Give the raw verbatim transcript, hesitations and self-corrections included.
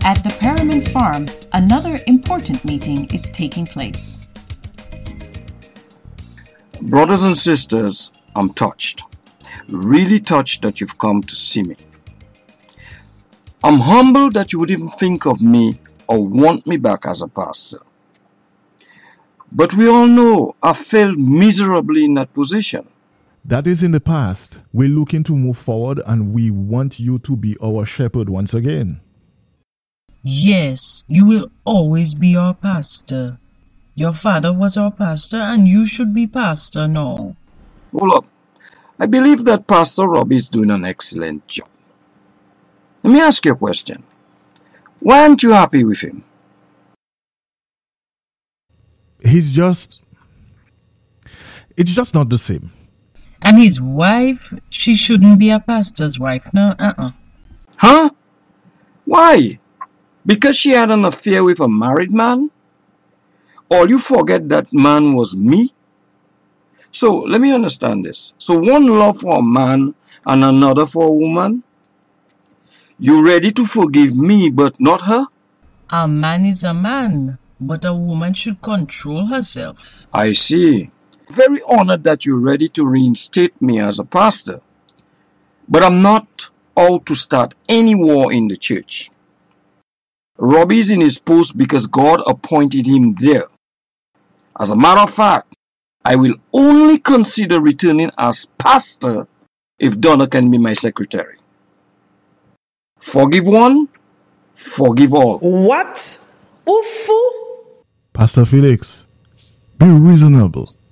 At the Perriman Farm, another important meeting is taking place. Brothers and sisters, I'm touched, really touched that you've come to see me. I'm humbled that you would even think of me or want me back as a pastor. But we all know I failed miserably in that position. That is in the past. We're looking to move forward and we want you to be our shepherd once again. Yes, you will always be our pastor. Your father was our pastor and you should be pastor now. Hold up. I believe that Pastor Robbie is doing an excellent job. Let me ask you a question. Why aren't you happy with him? He's just... It's just not the same. And his wife, she shouldn't be a pastor's wife now. Uh-uh. Huh? Why? Because she had an affair with a married man? Or you forget that man was me? So, let me understand this. So, one love for a man and another for a woman? You ready to forgive me but not her? A man is a man, but a woman should control herself. I see. Very honored that you're ready to reinstate me as a pastor. But I'm not out to start any war in the church. Robbie's in his post because God appointed him there. As a matter of fact, I will only consider returning as pastor if Donna can be my secretary. Forgive one, forgive all. What? Ufu? Pastor Felix, be reasonable.